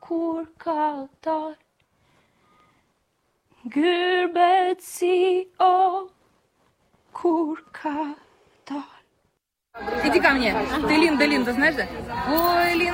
kurka dar. Гюрбетси о курка dar. Иди ко мне. Ты Линда, знаешь, да? Ой, Линда.